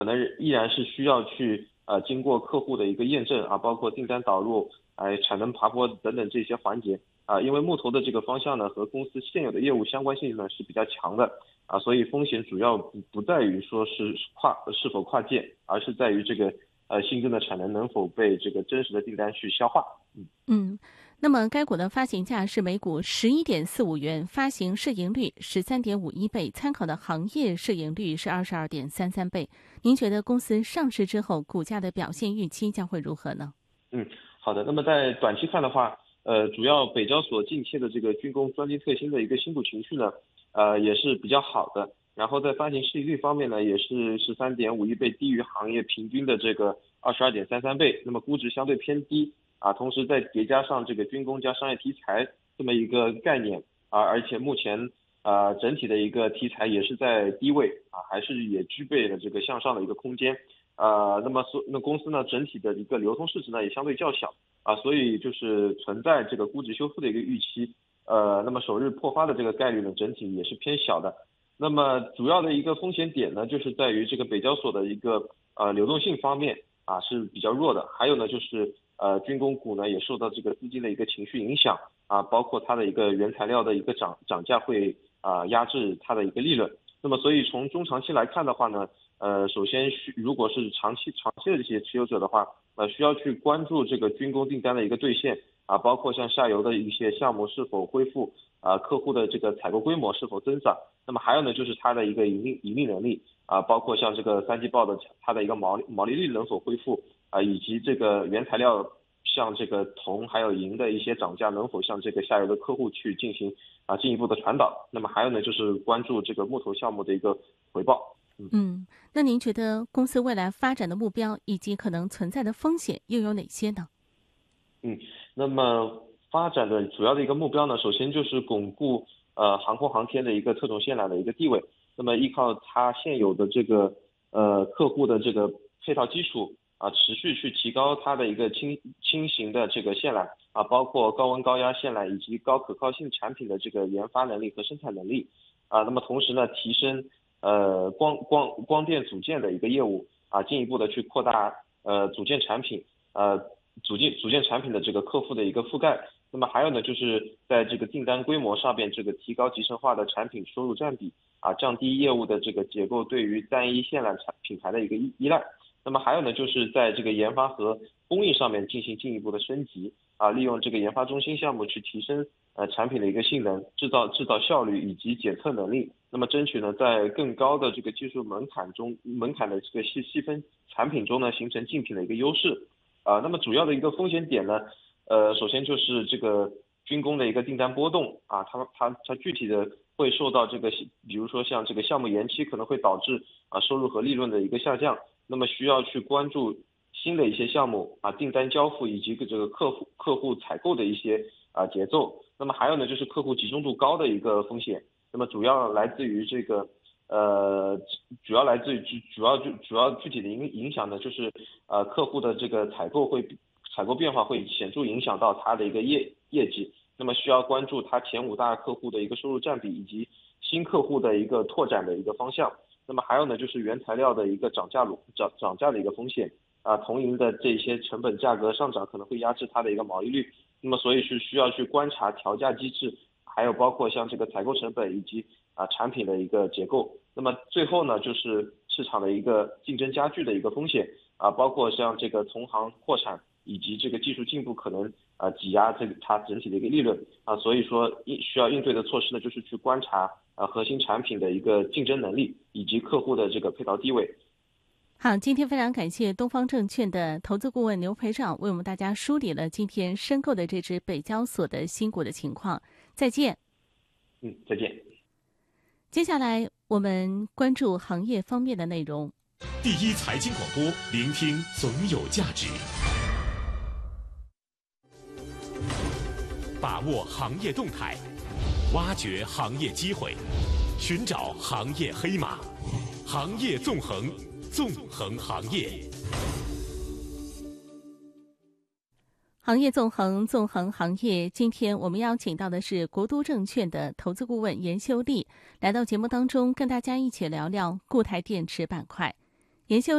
可能依然是需要去经过客户的一个验证啊，包括订单导入、产能爬坡等等这些环节啊，因为木头的这个方向呢和公司现有的业务相关性呢是比较强的啊，所以风险主要不在于说是否跨界，而是在于这个新增的产能能否被这个真实的订单去消化。 那么该股的发行价是每股11.45元，发行市盈率13.51倍，参考的行业市盈率是22.33倍。您觉得公司上市之后股价的表现预期将会如何呢？ 好的。那么在短期看的话，主要北交所近期的这个军工专精特新的一个新股情绪呢，也是比较好的。然后在发行市盈率方面呢，也是13.51倍，低于行业平均的这个22.33倍，那么估值相对偏低啊。同时再叠加上这个军工加商业题材这么一个概念啊，而且目前整体的一个题材也是在低位啊，还是也具备了这个向上的一个空间。那公司呢整体的一个流通市值呢也相对较小啊，所以就是存在这个估值修复的一个预期。那么首日破发的这个概率呢整体也是偏小的。那么主要的一个风险点呢，就是在于这个北交所的一个流动性方面啊是比较弱的，还有呢就是军工股呢也受到这个资金的一个情绪影响啊，包括它的一个原材料的一个涨价会压制它的一个利润。那么所以从中长期来看的话呢，首先如果是长期的这些持有者的话，需要去关注这个军工订单的一个兑现啊，包括像下游的一些项目是否恢复啊，客户的这个采购规模是否增长。那么还有呢，就是它的一个盈利能力啊，包括像这个三季报的它的一个毛利率能否恢复啊，以及这个原材料像这个铜还有银的一些涨价能否向这个下游的客户去进行进一步的传导。那么还有呢，就是关注这个木头项目的一个回报。 那您觉得公司未来发展的目标以及可能存在的风险又有哪些呢？ 那么发展的主要的一个目标呢，首先就是巩固航空航天的一个特种线缆的一个地位。那么依靠它现有的这个客户的这个配套基础啊，持续去提高它的一个轻型的这个线缆啊，包括高温高压线缆以及高可靠性产品的这个研发能力和生产能力啊。那么同时呢，提升光电组件的一个业务啊，进一步的去扩大组件产品组件产品的这个客户的一个覆盖。那么还有呢，就是在这个订单规模上边，这个提高集成化的产品收入占比啊，降低业务的这个结构对于单一线缆品牌的一个依赖。那么还有呢，就是在这个研发和工艺上面进行进一步的升级啊，利用这个研发中心项目去提升产品的一个性能、制造效率以及检测能力。那么争取呢，在更高的这个技术门槛的这个细分产品中呢，形成竞品的一个优势。那么主要的一个风险点呢，首先就是这个军工的一个订单波动啊，它具体的会受到这个，比如说像这个项目延期可能会导致收入和利润的一个下降，那么需要去关注新的一些项目啊，订单交付以及这个客户采购的一些节奏。那么还有呢，就是客户集中度高的一个风险，那么主要来自于这个主要具体的影响呢，就是客户的这个采购变化会显著影响到它的一个业绩。那么需要关注它前5大客户的一个收入占比以及新客户的一个拓展的一个方向。那么还有呢，就是原材料的一个涨价的一个风险啊，铜银的这些成本价格上涨可能会压制它的一个毛利率。那么所以是需要去观察调价机制，还有包括像这个采购成本以及产品的一个结构。那么最后呢，就是市场的一个竞争加剧的一个风险啊，包括像这个同行扩产以及这个技术进步可能挤压这个它整体的一个利润啊，所以说需要应对的措施呢，就是去观察核心产品的一个竞争能力以及客户的这个配套地位。 好，今天非常感谢东方证券的投资顾问刘培长为我们大家梳理了今天申购的这只北交所的新股的情况。再见。 再见。 接下来我们关注行业方面的内容。 第一财经广播，聆听总有价值，把握行业动态，挖掘行业机会，寻找行业黑马，行业纵横，纵横行业。 行业纵横，纵横行业。今天我们邀请到的是国都证券的投资顾问严秀丽，来到节目当中跟大家一起聊聊固态电池板块。 研修